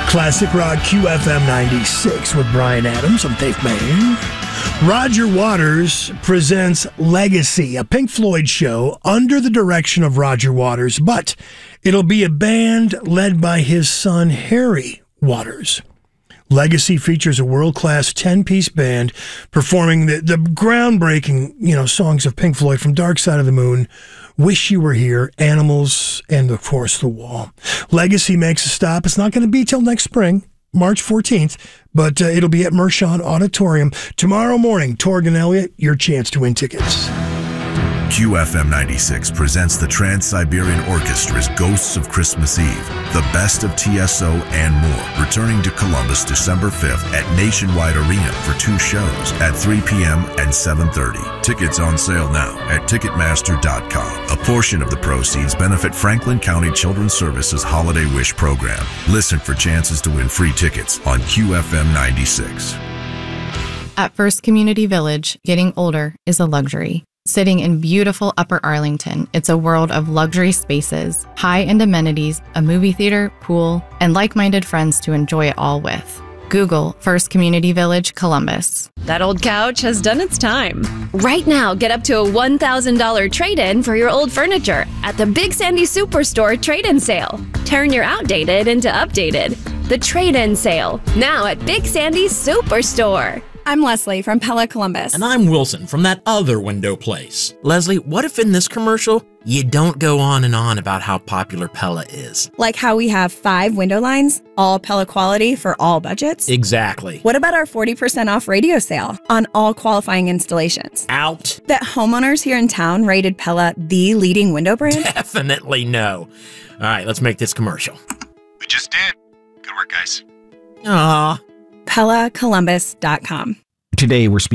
Classic Rock QFM 96 with Brian Adams. I'm Dave Mayer. Roger Waters presents Legacy, a Pink Floyd show under the direction of Roger Waters, but it'll be a band led by his son, Harry Waters. Legacy features a world-class 10-piece band performing the groundbreaking, songs of Pink Floyd, from Dark Side of the Moon, Wish You Were Here, Animals, and of course The Wall. Legacy makes a stop. It's not going to be till next spring, March 14th, but it'll be at Mershon Auditorium tomorrow morning. Torg and Elliott, your chance to win tickets. QFM 96 presents the Trans-Siberian Orchestra's Ghosts of Christmas Eve, the best of TSO and more, returning to Columbus December 5th at Nationwide Arena for 2 shows at 3 p.m. and 7:30. Tickets on sale now at Ticketmaster.com. A portion of the proceeds benefit Franklin County Children's Services Holiday Wish Program. Listen for chances to win free tickets on QFM 96. At First Community Village, getting older is a luxury. Sitting in beautiful Upper Arlington, it's a world of luxury spaces, high-end amenities, a movie theater, pool, and like-minded friends to enjoy it all with. Google First Community Village, Columbus. That old couch has done its time. Right now, get up to a $1,000 trade-in for your old furniture at the Big Sandy Superstore trade-in sale. Turn your outdated into updated. The trade-in sale, now at Big Sandy Superstore. I'm Leslie from Pella Columbus. And I'm Wilson from that other window place. Leslie, what if in this commercial, you don't go on and on about how popular Pella is? Like how we have 5 window lines, all Pella quality for all budgets? Exactly. What about our 40% off radio sale on all qualifying installations? Out. That homeowners here in town rated Pella the leading window brand? Definitely no. All right, let's make this commercial. We just did. Good work, guys. Aww. PellaColumbus.com. Today we're speaking